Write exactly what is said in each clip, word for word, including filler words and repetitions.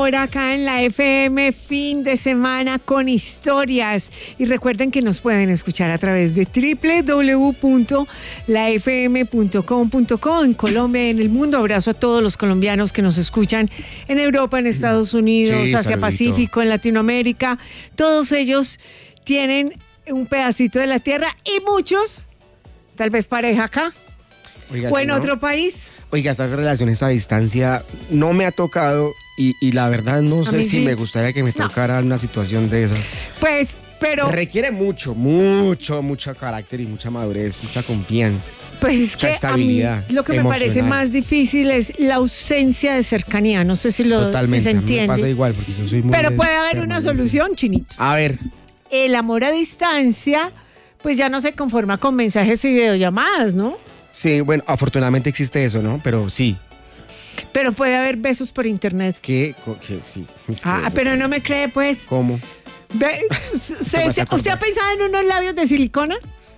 hora acá en la F M, fin de semana con historias. Y recuerden que nos pueden escuchar a través de doble u doble u doble u punto la f m punto com punto co en Colombia y en el mundo. Abrazo a todos los colombianos que nos escuchan en Europa, en Estados Unidos, sí, Asia saludito. Pacífico, en Latinoamérica. Todos ellos tienen un pedacito de la tierra y muchos, tal vez pareja acá Oiga, o en ¿sí, no? otro país. Oiga, estas relaciones a distancia no me ha tocado y, y la verdad no A sé mí si sí. me gustaría que me No. tocara una situación de esas. Pues, pero, Requiere mucho, mucho, mucho carácter y mucha madurez, mucha confianza. pues es que a mí estabilidad lo que me parece emocional. más difícil es la ausencia de cercanía. No sé si lo si Totalmente, se a mí me entiende. pasa igual porque yo soy muy Pero de puede haber una permanencia. solución, Chinito. A ver, El amor a distancia, pues ya no se conforma con mensajes y videollamadas, ¿no? sí, bueno, afortunadamente existe eso, ¿no? Pero sí, Pero puede haber besos por internet. que, que sí. es que Ah, eso- pero no me cree, pues. ¿Cómo? Ve- me se- hace se- acordar. ¿Usted ha pensado en unos labios de silicona?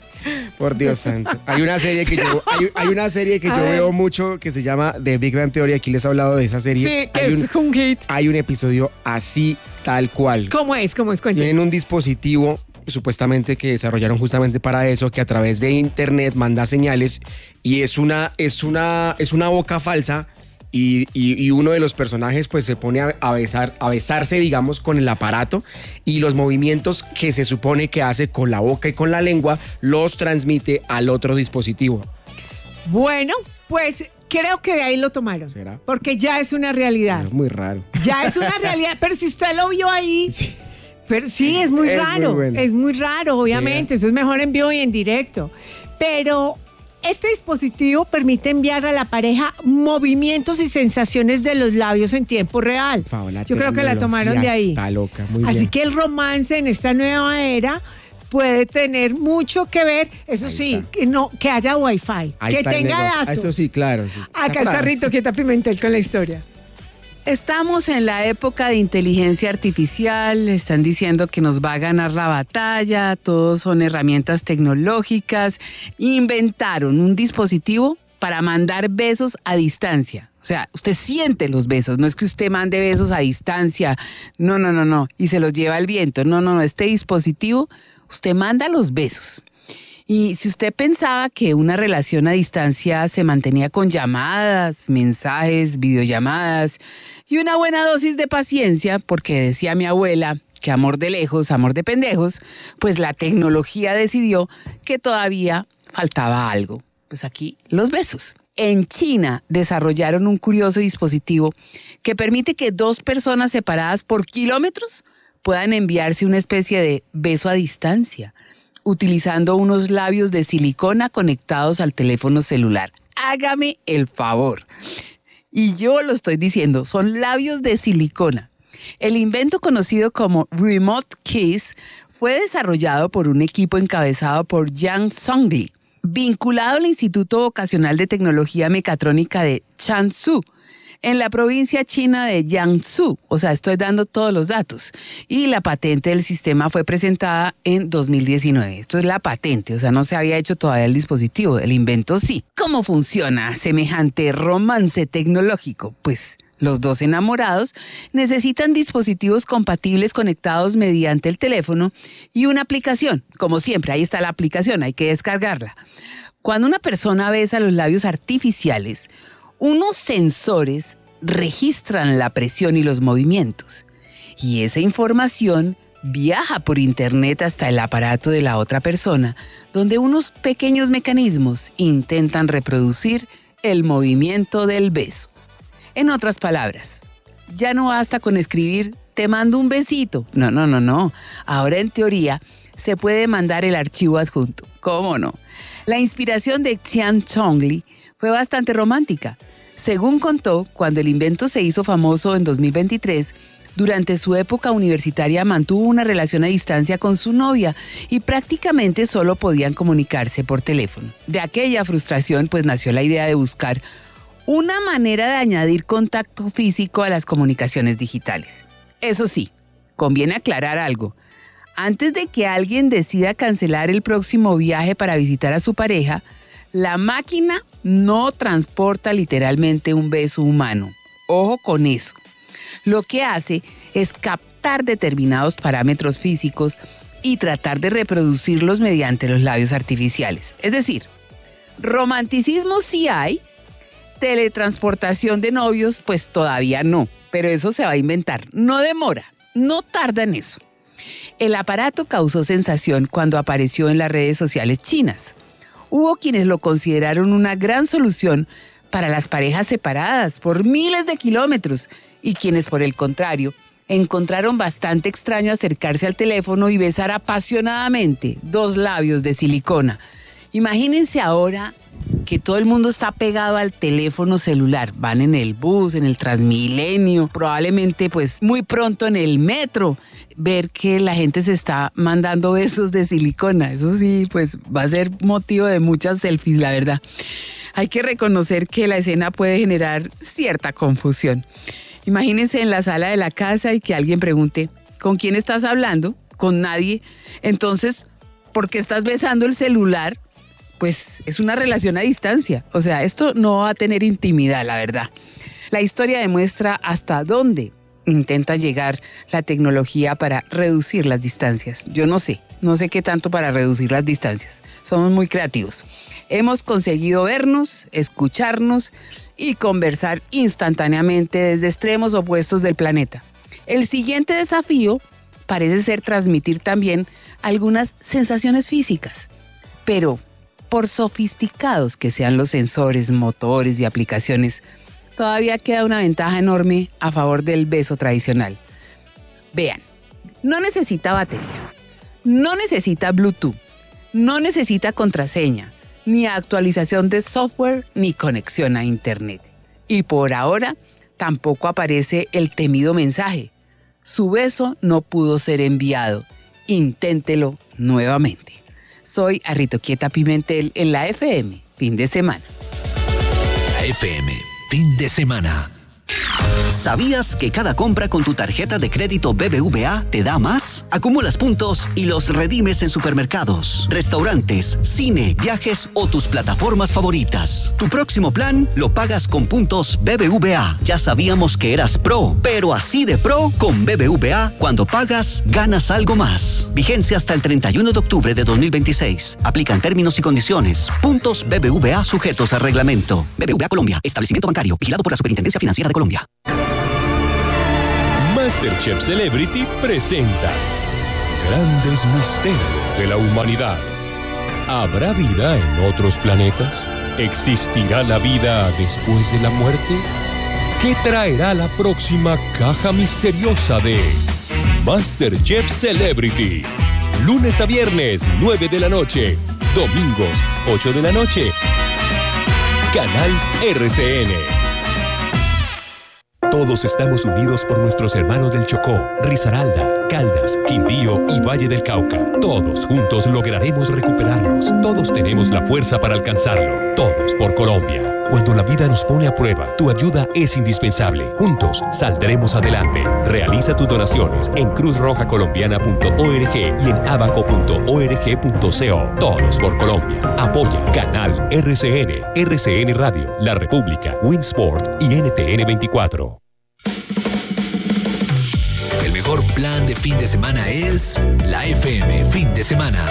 Por Dios santo. Hay una serie que yo, hay, hay una serie que A yo ver. veo mucho que se llama The Big Bang Theory. Aquí les he hablado de esa serie. Sí, que hay, es un, un hit. hay un episodio así, tal cual. ¿Cómo es? ¿Cómo es? Cuénteme. Tienen un dispositivo supuestamente que desarrollaron justamente para eso, que a través de internet manda señales y es una, es una, es una boca falsa. Y, y- y uno de los personajes pues se pone a, a besar, a besarse, digamos, con el aparato y los movimientos que se supone que hace con la boca y con la lengua los transmite al otro dispositivo. Bueno, pues creo que de ahí lo tomaron. ¿Será? Porque ya es una realidad. Es muy raro. Ya es una realidad. Pero si usted lo vio ahí, Sí. pero sí, es muy Es muy raro. bueno. Es muy raro, obviamente. Eso es mejor en vivo y en directo. Pero este dispositivo permite enviar a la pareja movimientos y sensaciones de los labios en tiempo real. Paola, Yo creo que la tecnología tomaron de ahí. Está loca, muy Así bien. que el romance en esta nueva era puede tener mucho que ver, eso Ahí sí, está. que no, que haya wifi, Ahí que está el tenga negocio. datos. Eso sí, claro. sí. Acá está Claro. Rito Quieta Pimentel con la historia. Estamos en la época de inteligencia artificial, están diciendo que nos va a ganar la batalla, todos son herramientas tecnológicas. Inventaron un dispositivo para mandar besos a distancia. O sea, usted siente los besos, no es que usted mande besos a distancia, no, no, no, no, y se los lleva el viento, no, no, no, este dispositivo, usted manda los besos. Y si usted pensaba que una relación a distancia se mantenía con llamadas, mensajes, videollamadas y una buena dosis de paciencia, porque decía mi abuela que amor de lejos, amor de pendejos, pues la tecnología decidió que todavía faltaba algo. Pues aquí, los besos. En China desarrollaron un curioso dispositivo que permite que dos personas separadas por kilómetros puedan enviarse una especie de beso a distancia, utilizando unos labios de silicona conectados al teléfono celular. Hágame el favor. Y yo lo estoy diciendo, son labios de silicona. El invento conocido como Remote Kiss fue desarrollado por un equipo encabezado por Yang Zhongli, vinculado al Instituto Vocacional de Tecnología Mecatrónica de Changshu, en la provincia china de Jiangsu. O sea, estoy dando todos los datos. Y la patente del sistema fue presentada en dos mil diecinueve. Esto es la patente, o sea, no se había hecho todavía el dispositivo, el invento sí. ¿Cómo funciona semejante romance tecnológico? Pues los dos enamorados necesitan dispositivos compatibles conectados mediante el teléfono y una aplicación. Como siempre, ahí está la aplicación, hay que descargarla. Cuando una persona besa los labios artificiales, unos sensores registran la presión y los movimientos. Y esa información viaja por internet hasta el aparato de la otra persona, donde unos pequeños mecanismos intentan reproducir el movimiento del beso. En otras palabras, ya no basta con escribir "te mando un besito". No, no, no, no. Ahora en teoría se puede mandar el archivo adjunto. ¿Cómo no? La inspiración de Xian Zhongli fue bastante romántica. Según contó, cuando el invento se hizo famoso en dos mil veintitrés, durante su época universitaria mantuvo una relación a distancia con su novia y prácticamente solo podían comunicarse por teléfono. De aquella frustración, pues nació la idea de buscar una manera de añadir contacto físico a las comunicaciones digitales. Eso sí, conviene aclarar algo. Antes de que alguien decida cancelar el próximo viaje para visitar a su pareja, la máquina no transporta literalmente un beso humano. Ojo con eso. lo que hace es captar determinados parámetros físicos y tratar de reproducirlos mediante los labios artificiales. Es decir, romanticismo sí hay, teletransportación de novios pues todavía no, pero eso se va a inventar, no demora, no tarda en eso. El aparato causó sensación cuando apareció en las redes sociales chinas. Hubo quienes lo consideraron una gran solución para las parejas separadas por miles de kilómetros y quienes, por el contrario, encontraron bastante extraño acercarse al teléfono y besar apasionadamente dos labios de silicona. Imagínense ahora que todo el mundo está pegado al teléfono celular. Van en el bus, en el Transmilenio, probablemente pues muy pronto en el metro, ver que la gente se está mandando besos de silicona. Eso sí, pues va a ser motivo de muchas selfies, la verdad. Hay que reconocer que la escena puede generar cierta confusión. Imagínense en la sala de la casa y que alguien pregunte, ¿con quién estás hablando? Con nadie. Entonces, ¿por qué estás besando el celular? Pues es una relación a distancia. O sea, esto no va a tener intimidad, la verdad. La historia demuestra hasta dónde intenta llegar la tecnología para reducir las distancias. Yo no sé, no sé qué tanto para reducir las distancias. Somos muy creativos. Hemos conseguido vernos, escucharnos y conversar instantáneamente desde extremos opuestos del planeta. El siguiente desafío parece ser transmitir también algunas sensaciones físicas, pero por sofisticados que sean los sensores, motores y aplicaciones, todavía queda una ventaja enorme a favor del beso tradicional. Vean, no necesita batería, no necesita Bluetooth, no necesita contraseña, ni actualización de software, ni conexión a Internet. Y por ahora, tampoco aparece el temido mensaje. Su beso no pudo ser enviado. Inténtelo nuevamente. Soy Arritoquieta Pimentel en la F M, fin de semana. La F M, fin de semana. ¿Sabías que cada compra con tu tarjeta de crédito B B V A te da más? Acumulas puntos y los redimes en supermercados, restaurantes, cine, viajes o tus plataformas favoritas. Tu próximo plan lo pagas con puntos B B V A. Ya sabíamos que eras pro, pero así de pro con B B V A, cuando pagas, ganas algo más. Vigencia hasta el treinta y uno de octubre de dos mil veintiséis. Aplican términos y condiciones. Puntos B B V A sujetos a reglamento. B B V A Colombia, establecimiento bancario, vigilado por la Superintendencia Financiera de Colombia. MasterChef Celebrity presenta Grandes Misterios de la Humanidad. ¿Habrá vida en otros planetas? ¿Existirá la vida después de la muerte? ¿Qué traerá la próxima caja misteriosa de MasterChef Celebrity? Lunes a viernes, nueve de la noche. Domingos, ocho de la noche. Canal R C N. Todos estamos unidos por nuestros hermanos del Chocó, Risaralda, Caldas, Quindío y Valle del Cauca. Todos juntos lograremos recuperarnos. Todos tenemos la fuerza para alcanzarlo. Todos por Colombia. Cuando la vida nos pone a prueba, tu ayuda es indispensable. Juntos saldremos adelante. Realiza tus donaciones en cruz roja colombiana punto org y en abaco punto org punto co. Todos por Colombia. Apoya Canal R C N, R C N Radio, La República, Winsport y N T N veinticuatro. El mejor plan de fin de semana es la F M Fin de Semana.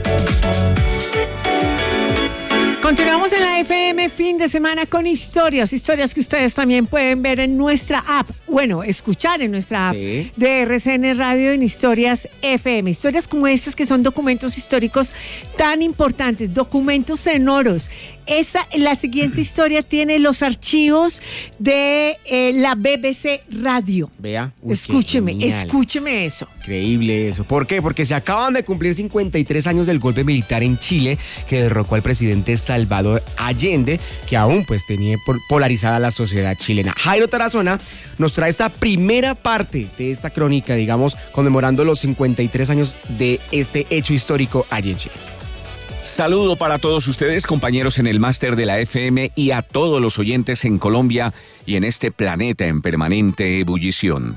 Continuamos en la F M fin de semana con historias, historias que ustedes también pueden ver en nuestra app, bueno, escuchar en nuestra app sí. de R C N Radio en Historias F M. Historias como estas que son documentos históricos tan importantes, documentos sonoros. Esta, la siguiente historia tiene los archivos de eh, la B B C Radio. Vea. Uy, escúcheme, escúcheme eso. Increíble eso. ¿Por qué? Porque se acaban de cumplir cincuenta y tres años del golpe militar en Chile que derrocó al presidente Salvador Allende, que aún pues tenía polarizada la sociedad chilena. Jairo Tarazona nos trae esta primera parte de esta crónica, digamos, conmemorando los cincuenta y tres años de este hecho histórico allí en Chile. Saludo para todos ustedes, compañeros en el máster de la F M, y a todos los oyentes en Colombia y en este planeta en permanente ebullición.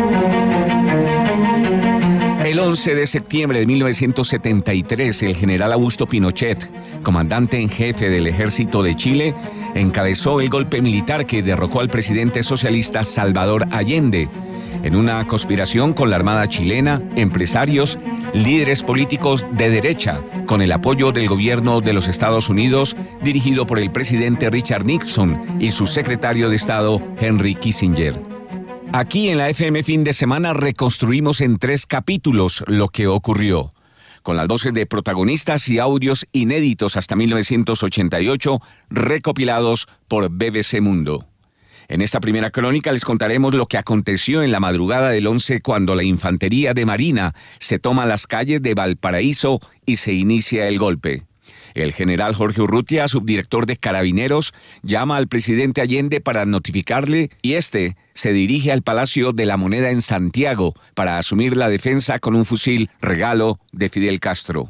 El once de septiembre de mil novecientos setenta y tres, el general Augusto Pinochet, comandante en jefe del ejército de Chile, encabezó el golpe militar que derrocó al presidente socialista Salvador Allende, en una conspiración con la Armada chilena, empresarios, líderes políticos de derecha, con el apoyo del gobierno de los Estados Unidos, dirigido por el presidente Richard Nixon y su secretario de Estado, Henry Kissinger. Aquí en la F M Fin de Semana reconstruimos en tres capítulos lo que ocurrió, con las voces de protagonistas y audios inéditos hasta mil novecientos ochenta y ocho, recopilados por B B C Mundo. En esta primera crónica les contaremos lo que aconteció en la madrugada del once cuando la Infantería de Marina se toma las calles de Valparaíso y se inicia el golpe. El general Jorge Urrutia, subdirector de Carabineros, llama al presidente Allende para notificarle y este se dirige al Palacio de la Moneda en Santiago para asumir la defensa con un fusil regalo de Fidel Castro.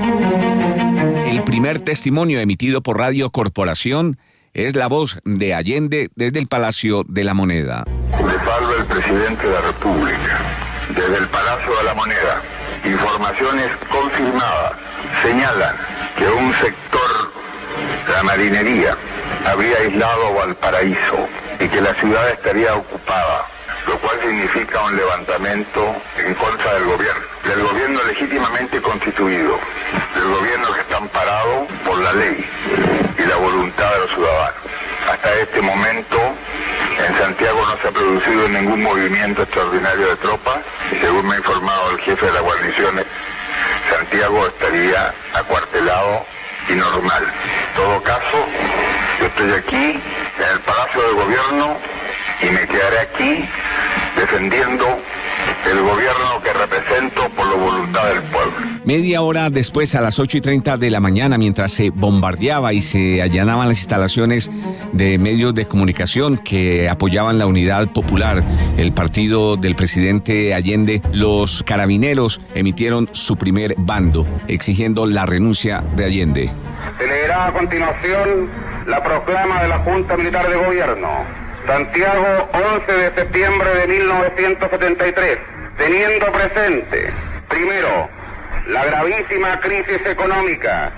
El primer testimonio emitido por Radio Corporación es la voz de Allende desde el Palacio de la Moneda. Les habla el presidente de la República. Desde el Palacio de la Moneda, informaciones confirmadas señalan que un sector de la marinería habría aislado Valparaíso y que la ciudad estaría ocupada, lo cual significa un levantamiento en contra del gobierno, del gobierno legítimamente constituido, del gobierno que está amparado por la ley y la voluntad de los ciudadanos. Hasta este momento, en Santiago no se ha producido ningún movimiento extraordinario de tropas y según me ha informado el jefe de la guarnición, Santiago estaría acuartelado y normal. En todo caso, yo estoy aquí en el Palacio de Gobierno y me quedaré aquí defendiendo el gobierno que represento por la voluntad del pueblo. Media hora después, a las ocho y treinta de la mañana, mientras se bombardeaba y se allanaban las instalaciones de medios de comunicación que apoyaban la Unidad Popular, el partido del presidente Allende, los carabineros emitieron su primer bando, exigiendo la renuncia de Allende. Se leerá a continuación la proclama de la Junta Militar de Gobierno. Santiago, once de septiembre de mil novecientos setenta y tres, teniendo presente, primero, la gravísima crisis económica,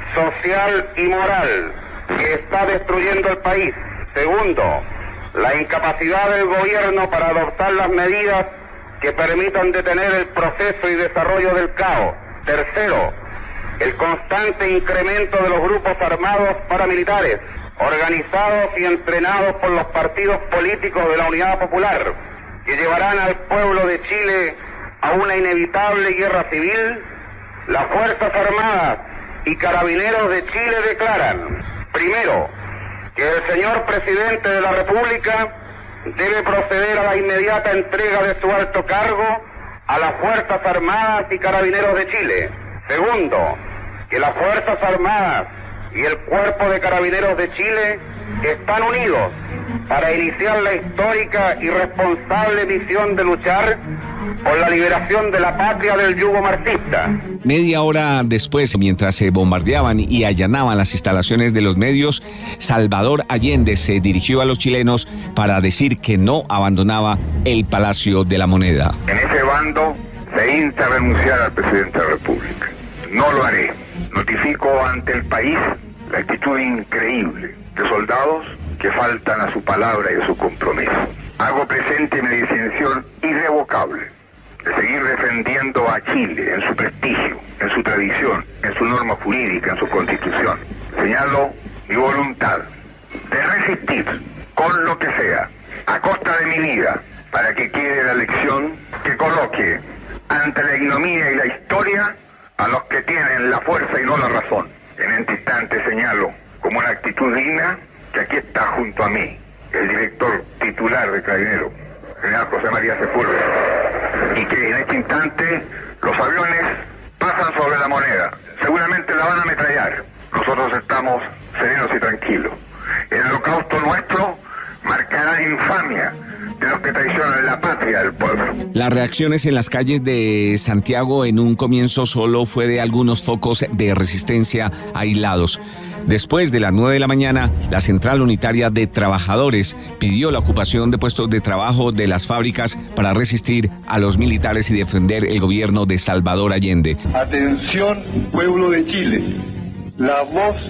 social y moral que está destruyendo el país. Segundo, la incapacidad del gobierno para adoptar las medidas que permitan detener el proceso y desarrollo del caos. Tercero, el constante incremento de los grupos armados paramilitares, organizados y entrenados por los partidos políticos de la Unidad Popular, que llevarán al pueblo de Chile a una inevitable guerra civil. Las Fuerzas Armadas y Carabineros de Chile declaran, primero, que el señor presidente de la República debe proceder a la inmediata entrega de su alto cargo a las Fuerzas Armadas y Carabineros de Chile. Segundo, que las Fuerzas Armadas y el Cuerpo de Carabineros de Chile están unidos para iniciar la histórica y responsable misión de luchar por la liberación de la patria del yugo marxista. Media hora después, mientras se bombardeaban y allanaban las instalaciones de los medios, Salvador Allende se dirigió a los chilenos para decir que no abandonaba el Palacio de la Moneda. En ese bando se insta a renunciar al presidente de la República. No lo haré. Notifico ante el país la actitud increíble de soldados que faltan a su palabra y a su compromiso. Hago presente mi decisión irrevocable de seguir defendiendo a Chile en su prestigio, en su tradición, en su norma jurídica, en su constitución. Señalo mi voluntad de resistir con lo que sea, a costa de mi vida, para que quede la lección que coloque ante la ignominia y la historia a los que tienen la fuerza y no la razón. En este instante señalo como una actitud digna que aquí está junto a mí el director titular de Carabineros, general José María Sepúlveda, y que en este instante los aviones pasan sobre la Moneda, seguramente la van a ametrallar. Nosotros estamos serenos y tranquilos. El holocausto nuestro marcará infamia de los que traicionan la patria del pueblo. Las reacciones en las calles de Santiago en un comienzo solo fue de algunos focos de resistencia aislados. Después de las nueve de la mañana, la Central Unitaria de Trabajadores pidió la ocupación de puestos de trabajo de las fábricas para resistir a los militares y defender el gobierno de Salvador Allende. Atención, pueblo de Chile. La voz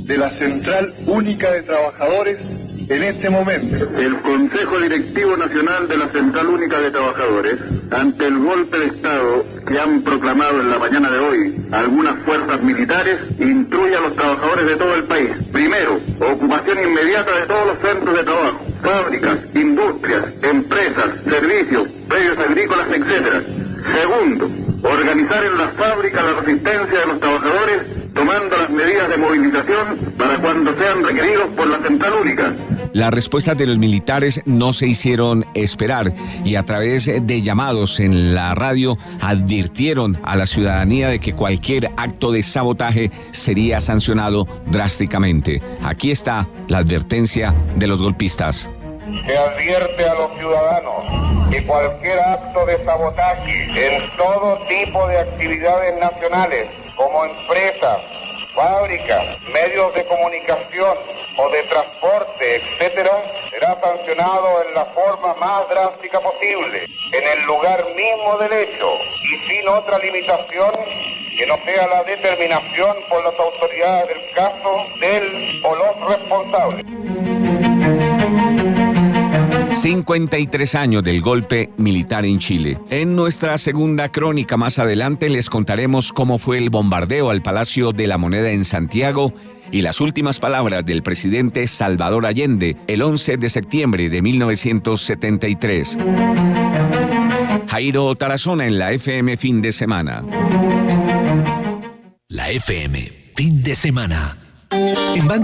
de la Central Única de Trabajadores en este momento. El Consejo Directivo Nacional de la Central Única de Trabajadores, ante el golpe de Estado que han proclamado en la mañana de hoy algunas fuerzas militares, instruye a los trabajadores de todo el país. Primero, ocupación inmediata de todos los centros de trabajo, fábricas, industrias, empresas, servicios, predios agrícolas, etcétera. Segundo, organizar en las fábricas la resistencia de los trabajadores, tomando las medidas de movilización para cuando sean requeridos por la Central Única. Las respuestas de los militares no se hicieron esperar y a través de llamados en la radio advirtieron a la ciudadanía de que cualquier acto de sabotaje sería sancionado drásticamente. Aquí está la advertencia de los golpistas. Se advierte a los ciudadanos que cualquier acto de sabotaje en todo tipo de actividades nacionales, como empresas, fábricas, medios de comunicación o de transporte, etcétera, será sancionado en la forma más drástica posible, en el lugar mismo del hecho y sin otra limitación que no sea la determinación por las autoridades del caso del o los responsables. cincuenta y tres años del golpe militar en Chile. En nuestra segunda crónica más adelante les contaremos cómo fue el bombardeo al Palacio de la Moneda en Santiago y las últimas palabras del presidente Salvador Allende el once de septiembre de mil novecientos setenta y tres. Jairo Tarazona en la F M Fin de Semana. La F M Fin de Semana. En Banco